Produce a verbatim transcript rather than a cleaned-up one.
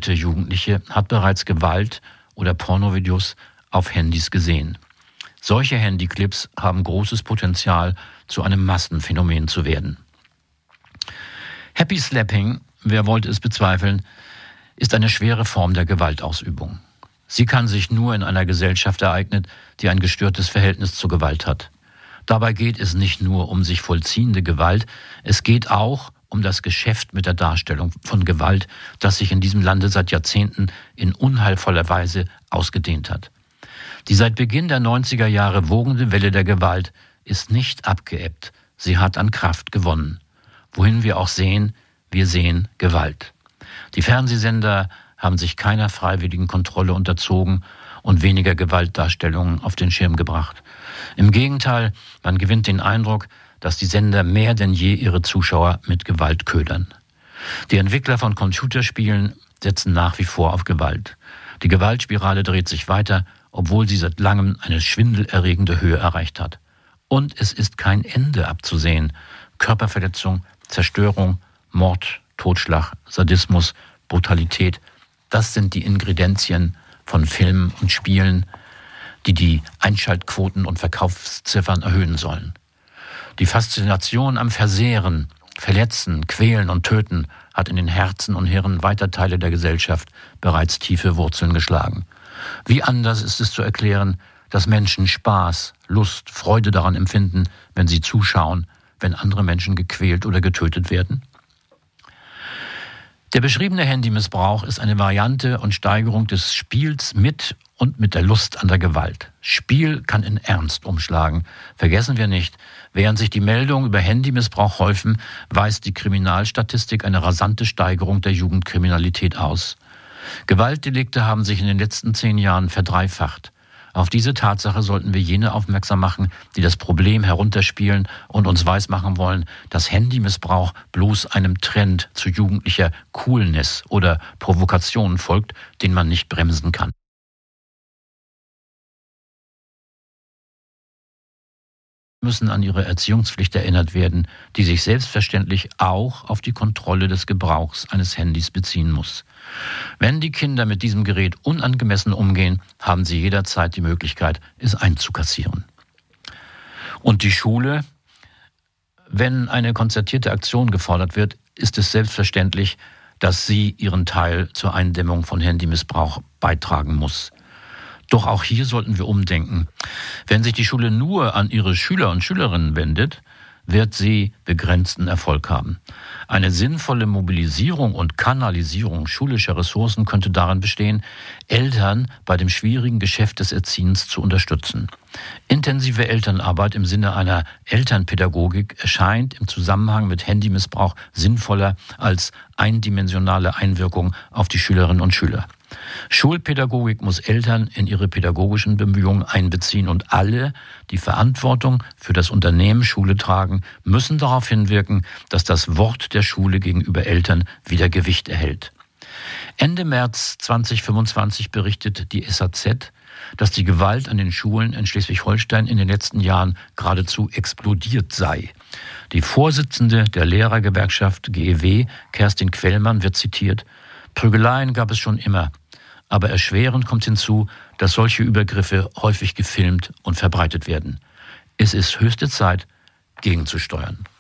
dritte Jugendliche hat bereits Gewalt oder Pornovideos auf Handys gesehen. Solche Handyclips haben großes Potenzial, zu einem Massenphänomen zu werden. Happy Slapping, wer wollte es bezweifeln, ist eine schwere Form der Gewaltausübung. Sie kann sich nur in einer Gesellschaft ereignen, die ein gestörtes Verhältnis zur Gewalt hat. Dabei geht es nicht nur um sich vollziehende Gewalt, es geht auch um das Geschäft mit der Darstellung von Gewalt, das sich in diesem Lande seit Jahrzehnten in unheilvoller Weise ausgedehnt hat. Die seit Beginn der neunziger Jahre wogende Welle der Gewalt ist nicht abgeebbt, sie hat an Kraft gewonnen. Wohin wir auch sehen, wir sehen Gewalt. Die Fernsehsender haben sich keiner freiwilligen Kontrolle unterzogen und weniger Gewaltdarstellungen auf den Schirm gebracht. Im Gegenteil, man gewinnt den Eindruck, dass die Sender mehr denn je ihre Zuschauer mit Gewalt ködern. Die Entwickler von Computerspielen setzen nach wie vor auf Gewalt. Die Gewaltspirale dreht sich weiter, obwohl sie seit langem eine schwindelerregende Höhe erreicht hat. Und es ist kein Ende abzusehen. Körperverletzung, Zerstörung, Mord, Totschlag, Sadismus, Brutalität, das sind die Ingredienzien von Filmen und Spielen, die die Einschaltquoten und Verkaufsziffern erhöhen sollen. Die Faszination am Versehren, Verletzen, Quälen und Töten hat in den Herzen und Hirnen weiter Teile der Gesellschaft bereits tiefe Wurzeln geschlagen. Wie anders ist es zu erklären, dass Menschen Spaß, Lust, Freude daran empfinden, wenn sie zuschauen, wenn andere Menschen gequält oder getötet werden? Der beschriebene Handymissbrauch ist eine Variante und Steigerung des Spiels mit und mit der Lust an der Gewalt. Spiel kann in Ernst umschlagen. Vergessen wir nicht, während sich die Meldungen über Handymissbrauch häufen, weist die Kriminalstatistik eine rasante Steigerung der Jugendkriminalität aus. Gewaltdelikte haben sich in den letzten zehn Jahren verdreifacht. Auf diese Tatsache sollten wir jene aufmerksam machen, die das Problem herunterspielen und uns weismachen wollen, dass Handymissbrauch bloß einem Trend zu jugendlicher Coolness oder Provokation folgt, den man nicht bremsen kann. Müssen an ihre Erziehungspflicht erinnert werden, die sich selbstverständlich auch auf die Kontrolle des Gebrauchs eines Handys beziehen muss. Wenn die Kinder mit diesem Gerät unangemessen umgehen, haben sie jederzeit die Möglichkeit, es einzukassieren. Und die Schule? Wenn eine konzertierte Aktion gefordert wird, ist es selbstverständlich, dass sie ihren Teil zur Eindämmung von Handymissbrauch beitragen muss. Doch auch hier sollten wir umdenken. Wenn sich die Schule nur an ihre Schüler und Schülerinnen wendet, wird sie begrenzten Erfolg haben. Eine sinnvolle Mobilisierung und Kanalisierung schulischer Ressourcen könnte darin bestehen, Eltern bei dem schwierigen Geschäft des Erziehens zu unterstützen. Intensive Elternarbeit im Sinne einer Elternpädagogik erscheint im Zusammenhang mit Handymissbrauch sinnvoller als eindimensionale Einwirkung auf die Schülerinnen und Schüler. Schulpädagogik muss Eltern in ihre pädagogischen Bemühungen einbeziehen und alle, die Verantwortung für das Unternehmen Schule tragen, müssen darauf hinwirken, dass das Wort der Schule gegenüber Eltern wieder Gewicht erhält. Ende März zweitausendfünfundzwanzig berichtet die S A Z, dass die Gewalt an den Schulen in Schleswig-Holstein in den letzten Jahren geradezu explodiert sei. Die Vorsitzende der Lehrergewerkschaft G E W, Kerstin Quellmann, wird zitiert: Prügeleien gab es schon immer. Aber erschwerend kommt hinzu, dass solche Übergriffe häufig gefilmt und verbreitet werden. Es ist höchste Zeit, gegenzusteuern.